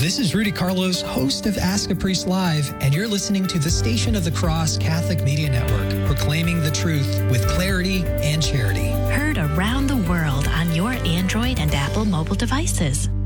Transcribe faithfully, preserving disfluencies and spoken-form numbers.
This is Rudy Carlos, host of Ask a Priest Live, and you're listening to the Station of the Cross Catholic Media Network, proclaiming the truth with clarity and charity. Heard around the world on your Android and Apple mobile devices.